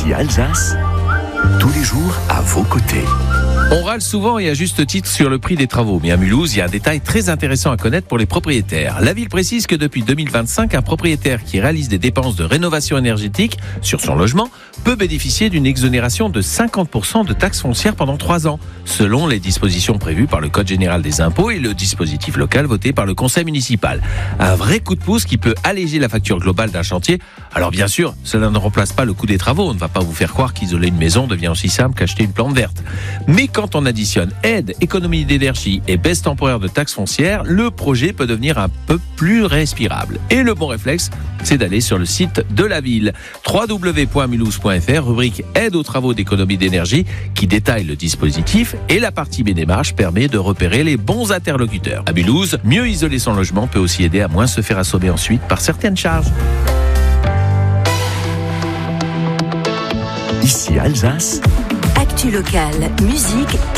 Ici Alsace, tous les jours à vos côtés. On râle souvent et à juste titre sur le prix des travaux, mais à Mulhouse, il y a un détail très intéressant à connaître pour les propriétaires. La ville précise que depuis 2025, un propriétaire qui réalise des dépenses de rénovation énergétique sur son logement peut bénéficier d'une exonération de 50% de taxes foncières pendant 3 ans, selon les dispositions prévues par le Code général des impôts et le dispositif local voté par le conseil municipal. Un vrai coup de pouce qui peut alléger la facture globale d'un chantier. Alors bien sûr, cela ne remplace pas le coût des travaux. On ne va pas vous faire croire qu'isoler une maison devient aussi simple qu'acheter une plante verte. Mais quand on additionne aide, économie d'énergie et baisse temporaire de taxes foncières, le projet peut devenir un peu plus respirable. Et le bon réflexe, c'est d'aller sur le site de la ville, www.mulhouse.fr, rubrique aide aux travaux d'économie d'énergie, qui détaille le dispositif, et la partie mes démarches permet de repérer les bons interlocuteurs. À Mulhouse, mieux isoler son logement peut aussi aider à moins se faire assommer ensuite par certaines charges. Ici Alsace. Actu locale, musique